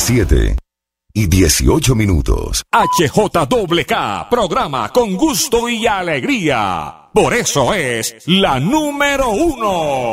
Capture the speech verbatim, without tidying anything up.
siete y dieciocho minutos. H J W K, programa con gusto y alegría. Por eso es la número uno.